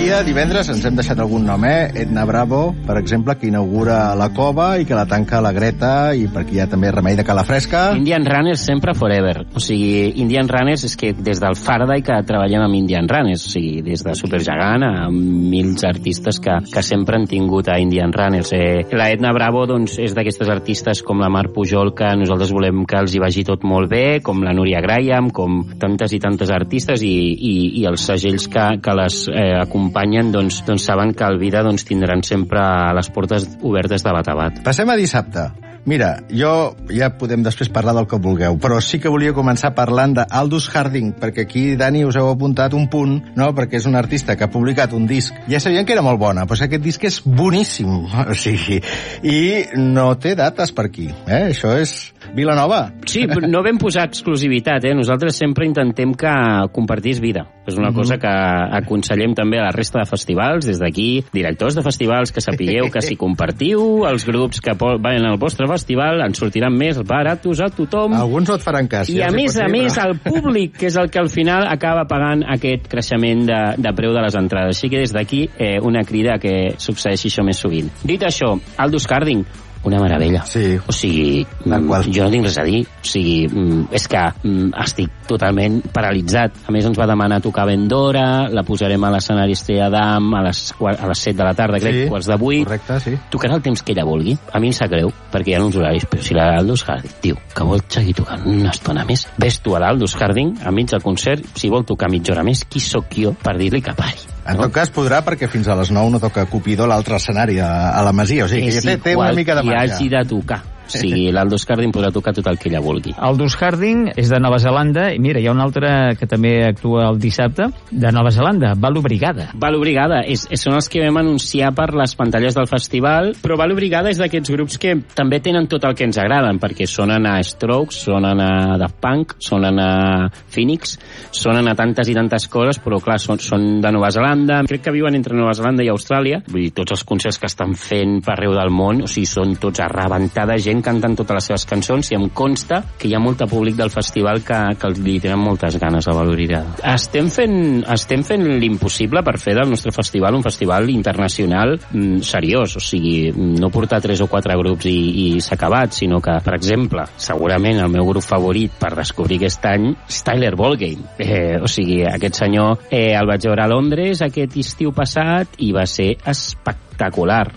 dia, divendres, ens hem deixat algun nom, Edna Bravo, per exemple, que inaugura la Cova i que la tanca la Greta, i per aquí hi ha també Remei de Calafresca. Indian Runners sempre forever. O sigui, Indian Runners és que des del Faraday que treballem amb Indian Runners, o sigui, des de Supergegant a mils artistes que sempre han tingut a Indian Runners. La Edna Bravo, doncs, és d'aquestes artistes com la Mar Pujol, que nosaltres volem que els hi vagi tot molt bé, com la Núria Graham, com tantes i tantes artistes, i els segells que les acompanyen, doncs saben que al Vida doncs, tindran sempre les portes obertes de bat a bat. Passem a dissabte. Mira, jo ja podem després parlar del que vulgueu, però sí que volia començar parlant d'Aldous Harding, perquè aquí, Dani, us heu apuntat un punt, no?, perquè és un artista que ha publicat un disc. Ja sabien que era molt bona, però aquest disc és boníssim, o sigui, i no té dates per aquí, Això és Vilanova. Sí, no vam posar exclusivitat, Nosaltres sempre intentem que compartís vida. És una cosa que aconsellem també a la resta de festivals, des d'aquí, directors de festivals, que sapigueu que si compartiu, els grups que van al vostre festival en sortiran més baratos a tothom. Alguns no et faran cas. I a més, el públic, que és el que al final acaba pagant aquest creixement de preu de les entrades. Així que des d'aquí, una crida que succeeixi això més sovint. Dit això, Aldous Harding, una meravella. Sí. O sigui, jo no tinc res a dir. O sigui, és que estic totalment paralitzat. A més, ens va demanar tocar Vendora, la posarem a l'escenari Estrella d'Am a les 7 de la tarda, crec, quarts de 8. Correcte, sí. Tocarà el temps que ella vulgui. A mi em sap greu, perquè hi ha uns horaris, però si l'Aldous Harding diu que vol seguir tocant una estona més, ves tu a l'Aldous Harding, a mig del concert, si vol tocar mitja hora més, qui sóc jo per dir-li que pari? En tot cas podrà, perquè fins a les 9 no toca Cupido, l'altre escenari a la Masia, o sigui que té una mica de marge. És igual qui hagi de tocar. O sigui, l'Aldous Harding podrà tocar tot el que ella vulgui. Aldous Harding és de Nova Zelanda, i mira, hi ha un altre que també actua el dissabte, de Nova Zelanda, Balo Brigada. Balo Brigada, són els que vam anunciar per les pantalles del festival, però Balo Brigada és d'aquests grups que també tenen tot el que ens agraden, perquè sonen a Strokes, sonen a Daft Punk, sonen a Phoenix, sonen a tantes i tantes coses, però clar, són de Nova Zelanda, crec que viuen entre Nova Zelanda i Austràlia, vull dir, tots els concerts que estan fent per arreu del món, o sigui, són tots a rebentar de gent cantant totes les seves cançons, i em consta que hi ha molt públic del festival que li tenen moltes ganes a valorar. Estem fent l'impossible per fer del nostre festival un festival internacional seriós, o sigui, no portar 3 o 4 grups i s'ha acabat, sinó que, per exemple, segurament el meu grup favorit per descobrir aquest any és Tyler Ballgame. O sigui, aquest senyor el vaig veure a Londres aquest estiu passat i va ser espectacular.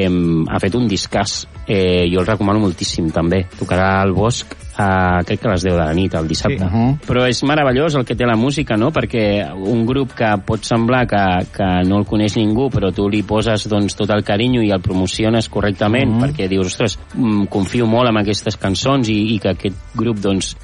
Ha fet un discàs, jo el recomano moltíssim també. Tocarà al Bosc crec que a les 10 de la nit, el dissabte. Però és meravellós el que té la música, no? Perquè un grup que pot semblar que no el coneix ningú, però tu li poses doncs, tot el carinyo i el promociones correctament, perquè dius, ostres, confio molt en aquestes cançons i que aquest grup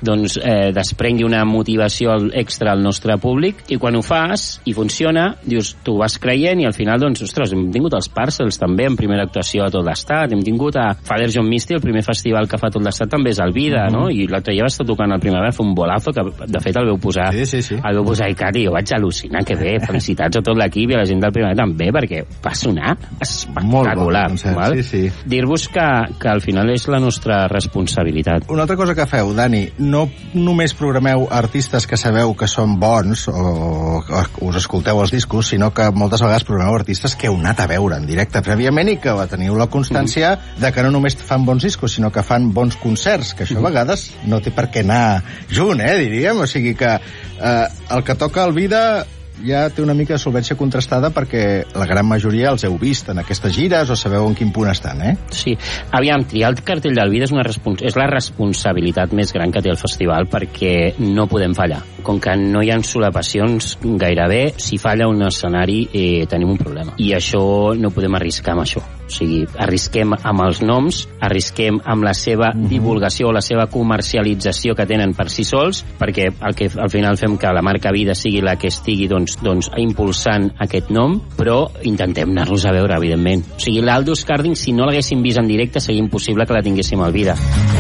desprengui una motivació extra al nostre públic, i quan ho fas i funciona, dius, tu vas creient, i al final, doncs, ostres, hem tingut els Parcels també en primera actuació a tot l'estat, hem tingut a Father John Misty, el primer festival que fa tot l'estat també és el Vida, no? I l'altre dia va estar tocant el Primavera, fer un bolazo que de fet el veu posar el veu posar ICAT, i jo vaig al·lucinar, que bé, felicitats a tot l'equip i a la gent del Primavera també, perquè va sonar espectacular. Bon, dir-vos que al final és la nostra responsabilitat. Una altra cosa que feu, Dani, no només programeu artistes que sabeu que són bons o us escolteu els discos, sinó que moltes vegades programeu artistes que heu anat a veure en directe prèviament i que teniu la constància de que no només fan bons discos, sinó que fan bons concerts, que això a vegades no té per què anar junt, diríem. O sigui que el que toca al Vida ja té una mica de solvència contrastada, perquè la gran majoria els heu vist en aquestes gires o sabeu en quin punt estan, Sí. Aviam, triar el cartell del Vida és la responsabilitat més gran que té el festival, perquè no podem fallar. Com que no hi ha solapacions gairebé, si falla un escenari tenim un problema. I això no podem arriscar amb això. O sigui, arrisquem amb els noms, arrisquem amb la seva divulgació o la seva comercialització que tenen per si sols, perquè al final fem que la marca Vida sigui la que estigui impulsant aquest nom, però intentem anar-los a veure, evidentment. O sigui, l'Aldous Harding, si no l'haguéssim vist en directe, seria impossible que la tinguéssim al Vida.